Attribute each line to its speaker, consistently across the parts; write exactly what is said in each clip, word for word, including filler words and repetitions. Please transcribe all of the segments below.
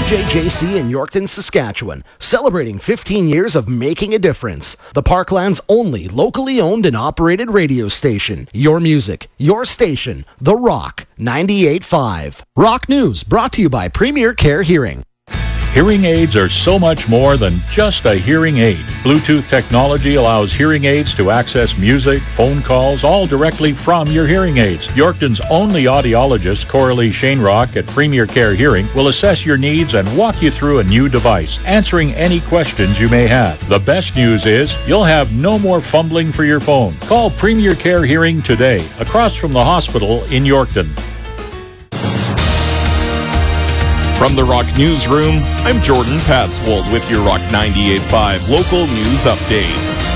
Speaker 1: J J C in Yorkton, Saskatchewan, celebrating fifteen years of making a difference. The Parkland's only locally owned and operated radio station. Your music, your station, The Rock, ninety-eight point five. Rock News, brought to you by Premier Care Hearing.
Speaker 2: Hearing aids are so much more than just a hearing aid. Bluetooth technology allows hearing aids to access music, phone calls, all directly from your hearing aids. Yorkton's only audiologist, Coralie Shanerock at Premier Care Hearing, will assess your needs and walk you through a new device, answering any questions you may have. The best news is you'll have no more fumbling for your phone. Call Premier Care Hearing today, across from the hospital in Yorkton.
Speaker 3: From the Rock Newsroom, I'm Jordan Patswold with your Rock ninety-eight point five local news updates.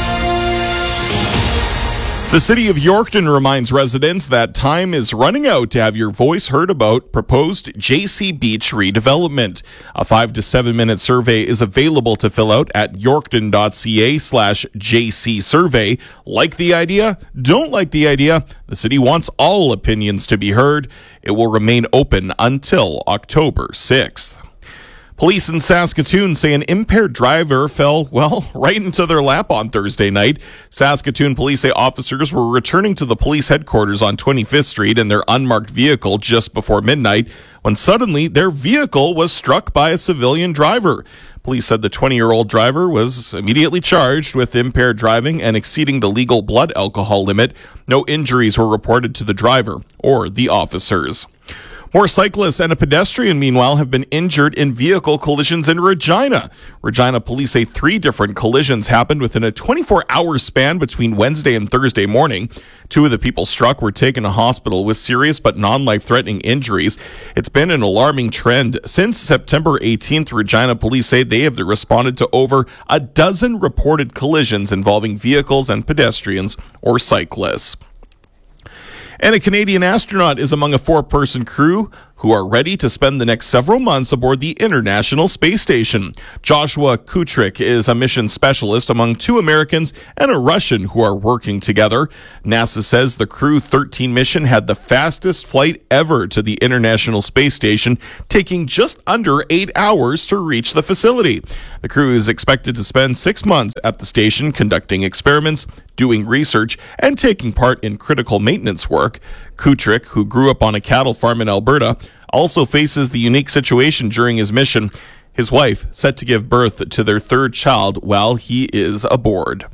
Speaker 3: The City of Yorkton reminds residents that time is running out to have your voice heard about proposed J C Beach redevelopment. A five to seven minute survey is available to fill out at yorkton.ca slash JC survey. Like the idea? Don't like the idea? The city wants all opinions to be heard. It will remain open until October sixth. Police in Saskatoon say an impaired driver fell, well, right into their lap on Thursday night. Saskatoon police say officers were returning to the police headquarters on twenty-fifth Street in their unmarked vehicle just before midnight when suddenly their vehicle was struck by a civilian driver. Police said the twenty-year-old driver was immediately charged with impaired driving and exceeding the legal blood alcohol limit. No injuries were reported to the driver or the officers. More cyclists and a pedestrian, meanwhile, have been injured in vehicle collisions in Regina. Regina police say three different collisions happened within a twenty-four hour span between Wednesday and Thursday morning. Two of the people struck were taken to hospital with serious but non-life-threatening injuries. It's been an alarming trend. Since September eighteenth, Regina police say they have responded to over a dozen reported collisions involving vehicles and pedestrians or cyclists. And a Canadian astronaut is among a four-person crew who are ready to spend the next several months aboard the International Space Station. Joshua Kutryk is a mission specialist among two Americans and a Russian who are working together. NASA says the Crew thirteen mission had the fastest flight ever to the International Space Station, taking just under eight hours to reach the facility. The crew is expected to spend six months at the station conducting experiments, doing research, and taking part in critical maintenance work. Kutryk, who grew up on a cattle farm in Alberta, also faces the unique situation during his mission. His wife set to give birth to their third child while he is aboard.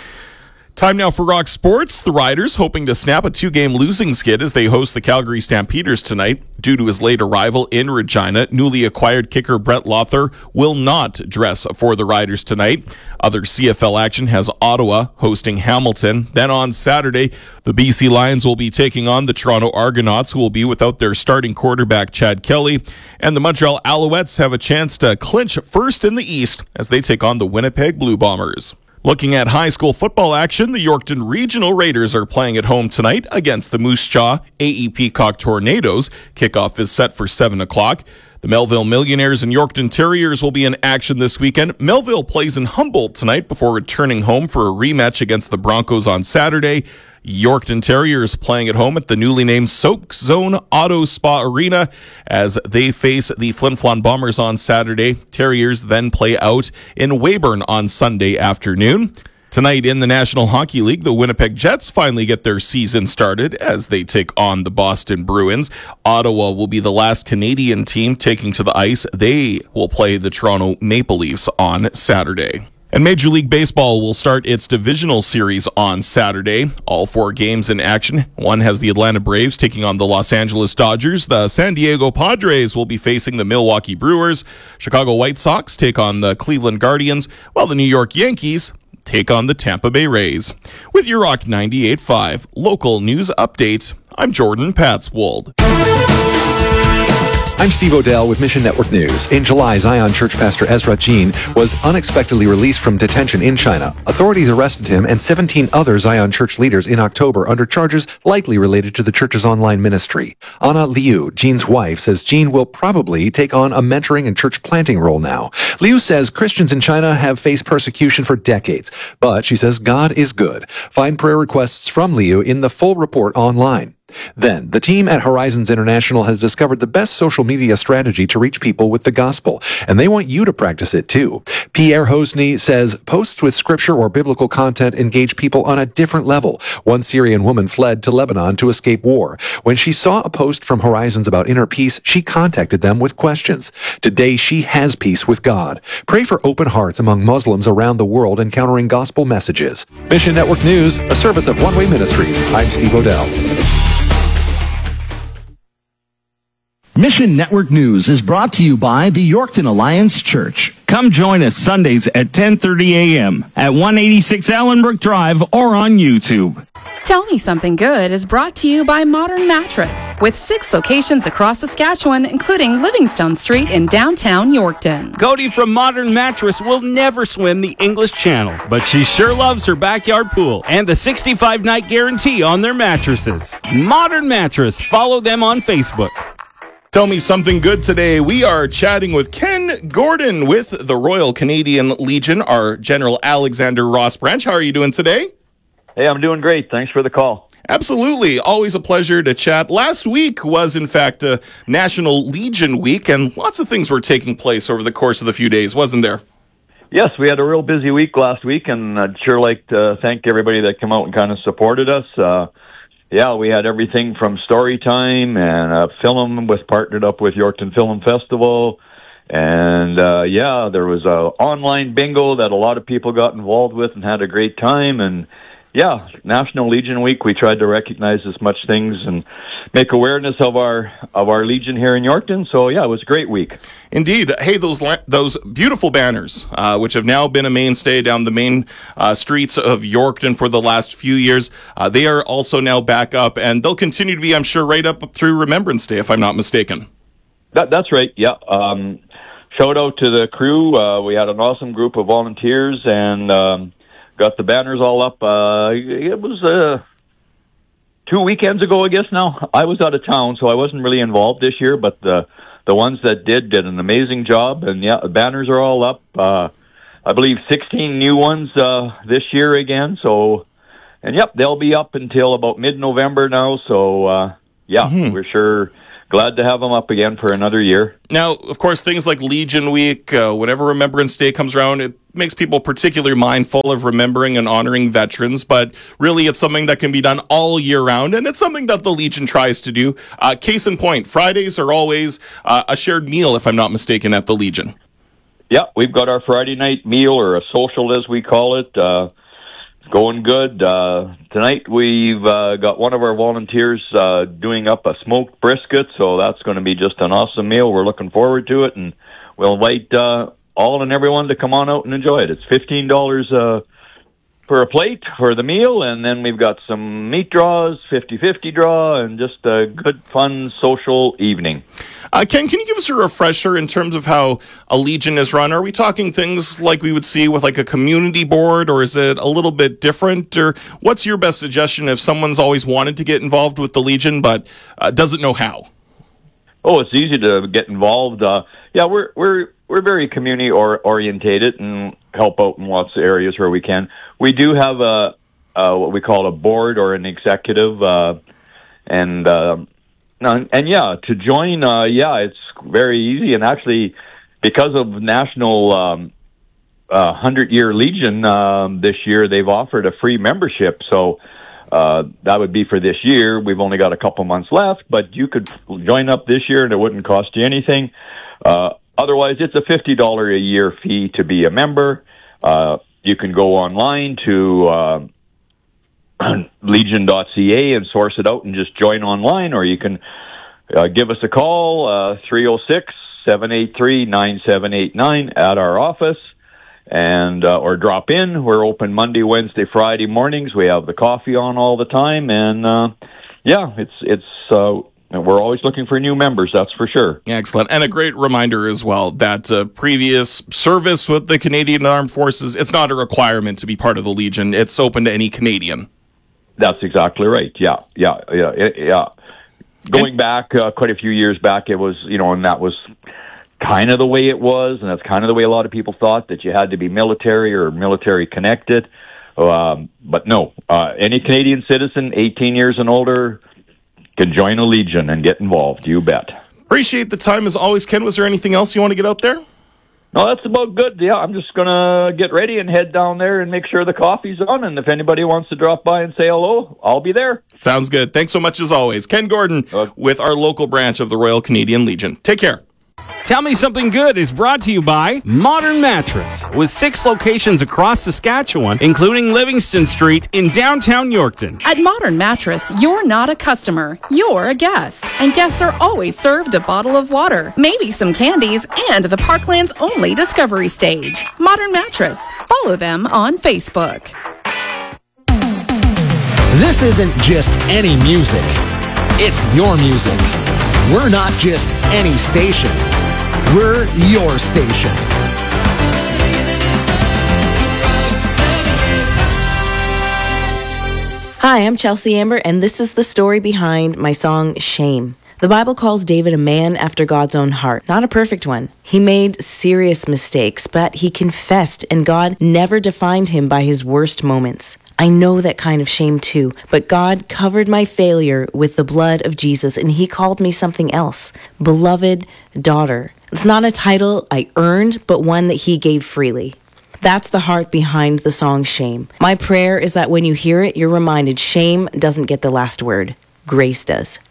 Speaker 3: Time now for Rock Sports. The Riders hoping to snap a two-game losing skid as they host the Calgary Stampeders tonight. Due to his late arrival in Regina, newly acquired kicker Brett Lothar will not dress for the Riders tonight. Other C F L action has Ottawa hosting Hamilton. Then on Saturday, the B C Lions will be taking on the Toronto Argonauts, who will be without their starting quarterback Chad Kelly. And the Montreal Alouettes have a chance to clinch first in the East as they take on the Winnipeg Blue Bombers. Looking at high school football action, the Yorkton Regional Raiders are playing at home tonight against the Moose Jaw A E Peacock Tornadoes. Kickoff is set for seven o'clock. The Melville Millionaires and Yorkton Terriers will be in action this weekend. Melville plays in Humboldt tonight before returning home for a rematch against the Broncos on Saturday. Yorkton Terriers playing at home at the newly named Soak Zone Auto Spa Arena as they face the Flin Flon Bombers on Saturday. Terriers then play out in Weyburn on Sunday afternoon. Tonight in the National Hockey League, the Winnipeg Jets finally get their season started as they take on the Boston Bruins. Ottawa will be the last Canadian team taking to the ice. They will play the Toronto Maple Leafs on Saturday. And Major League Baseball will start its divisional series on Saturday. All four games in action. One has the Atlanta Braves taking on the Los Angeles Dodgers. The San Diego Padres will be facing the Milwaukee Brewers. Chicago White Sox take on the Cleveland Guardians, while the New York Yankees take on the Tampa Bay Rays. With your Rock ninety-eight point five local news update, I'm Jordan Patswold.
Speaker 4: I'm Steve Odell with Mission Network News. In July, Zion Church pastor Ezra Jean was unexpectedly released from detention in China. Authorities arrested him and seventeen other Zion Church leaders in October under charges likely related to the church's online ministry. Anna Liu, Jean's wife, says Jean will probably take on a mentoring and church planting role now. Liu says Christians in China have faced persecution for decades, but she says God is good. Find prayer requests from Liu in the full report online. Then, the team at Horizons International has discovered the best social media strategy to reach people with the gospel, and they want you to practice it too. Pierre Hosny says posts with scripture or biblical content engage people on a different level. One Syrian woman fled to Lebanon to escape war. When she saw a post from Horizons about inner peace, she contacted them with questions. Today, she has peace with God. Pray for open hearts among Muslims around the world encountering gospel messages. Mission Network News, a service of One Way Ministries. I'm Steve Odell.
Speaker 1: Mission Network News is brought to you by the Yorkton Alliance Church.
Speaker 5: Come join us Sundays at ten thirty a.m. at one eighty-six Allenbrook Drive or on YouTube.
Speaker 6: Tell Me Something Good is brought to you by Modern Mattress, with six locations across Saskatchewan, including Livingstone Street in downtown Yorkton.
Speaker 5: Cody from Modern Mattress will never swim the English Channel, but she sure loves her backyard pool and the sixty-five night guarantee on their mattresses. Modern Mattress. Follow them on Facebook.
Speaker 3: Tell Me Something Good today. We are chatting with Ken Gordon with the Royal Canadian Legion, our General Alexander Ross Branch. How are you doing today?
Speaker 7: Hey, I'm doing great. Thanks for the call.
Speaker 3: Absolutely. Always a pleasure to chat. Last week was, in fact, a National Legion Week, and lots of things were taking place over the course of the few days, wasn't there?
Speaker 7: Yes, we had a real busy week last week, and I'd sure like to thank everybody that came out and kind of supported us. Uh, Yeah, we had everything from story time and a film with partnered up with Yorkton Film Festival. And, uh, yeah, there was a online bingo that a lot of people got involved with and had a great time. And, yeah, National Legion Week, we tried to recognize as much things and make awareness of our of our Legion here in Yorkton. So, yeah, it was a great week.
Speaker 3: Indeed. Hey, those la- those beautiful banners, uh, which have now been a mainstay down the main uh, streets of Yorkton for the last few years, uh, they are also now back up, and they'll continue to be, I'm sure, right up through Remembrance Day, if I'm not mistaken.
Speaker 7: That, that's right, yeah. Um, shout out to the crew. Uh, we had an awesome group of volunteers, and um, got the banners all up. Uh, it was uh, two weekends ago, I guess now. I was out of town, so I wasn't really involved this year, but the the ones that did did an amazing job. And, yeah, the banners are all up. Uh, I believe sixteen new ones uh, this year again. So, and, yep, they'll be up until about mid-November now. So, uh, yeah, mm-hmm. we're sure glad to have them up again for another year.
Speaker 3: Now, of course, things like Legion Week, uh, whenever Remembrance Day comes around, it makes people particularly mindful of remembering and honoring veterans, but really it's something that can be done all year round, and it's something that the Legion tries to do. Uh, case in point, Fridays are always uh, a shared meal, if I'm not mistaken, at the Legion.
Speaker 7: Yeah, we've got our Friday night meal, or a social as we call it. Uh, Going good. Uh, tonight we've uh, got one of our volunteers uh, doing up a smoked brisket, so that's going to be just an awesome meal. We're looking forward to it, and we'll invite uh, all and everyone to come on out and enjoy it. It's fifteen dollars uh, for a plate for the meal, and then we've got some meat draws, fifty-fifty draw, and just a good, fun, social evening.
Speaker 3: Uh, Ken, can you give us a refresher in terms of how a Legion is run? Are we talking things like we would see with like a community board, or is it a little bit different? Or what's your best suggestion if someone's always wanted to get involved with the Legion but uh, doesn't know how?
Speaker 7: Oh, it's easy to get involved. Uh, yeah, we're we're we're very community or, orientated and help out in lots of areas where we can. We do have a, a what we call a board or an executive, uh, and. Uh, And, and yeah, to join, uh, yeah, it's very easy. And actually, because of National um, uh, hundred-Year Legion um, this year, they've offered a free membership. So uh, that would be for this year. We've only got a couple months left, but you could join up this year, and it wouldn't cost you anything. Uh, otherwise, it's a fifty dollars a year fee to be a member. Uh, you can go online to Uh, legion dot c a and source it out and just join online, or you can uh, give us a call, uh, three oh six, seven eight three, nine seven eight nine at our office, and uh, or drop in. We're open Monday, Wednesday, Friday mornings. We have the coffee on all the time, and uh, yeah, it's it's uh, we're always looking for new members, that's for sure.
Speaker 3: Excellent. And a great reminder as well that uh, previous service with the Canadian Armed Forces, it's not a requirement to be part of the Legion. It's open to any Canadian.
Speaker 7: That's exactly right. Yeah, yeah, yeah, yeah. Going back uh, quite a few years back, it was, you know, and that was kind of the way it was, and that's kind of the way a lot of people thought, that you had to be military or military connected. Um, but no, uh, any Canadian citizen, eighteen years and older, can join a Legion and get involved. You bet.
Speaker 3: Appreciate the time as always, Ken. Was there anything else you want to get out there?
Speaker 7: No, that's about good. Yeah, I'm just going to get ready and head down there and make sure the coffee's on. And if anybody wants to drop by and say hello, I'll be there.
Speaker 3: Sounds good. Thanks so much as always. Ken Gordon
Speaker 7: Okay.
Speaker 3: with our local branch of the Royal Canadian Legion. Take care.
Speaker 5: Tell Me Something Good is brought to you by Modern Mattress, with six locations across Saskatchewan, including Livingston Street in downtown Yorkton.
Speaker 6: At Modern Mattress, you're not a customer, you're a guest. And guests are always served a bottle of water, maybe some candies, and the Parkland's only discovery stage. Modern Mattress. Follow them on Facebook.
Speaker 1: This isn't just any music. It's your music. We're not just any station. We're your station.
Speaker 8: Hi, I'm Chelsea Amber, and this is the story behind my song, Shame. The Bible calls David a man after God's own heart, not a perfect one. He made serious mistakes, but he confessed, and God never defined him by his worst moments. I know that kind of shame too, but God covered my failure with the blood of Jesus, and he called me something else, beloved daughter. It's not a title I earned, but one that he gave freely. That's the heart behind the song Shame. My prayer is that when you hear it, you're reminded shame doesn't get the last word. Grace does.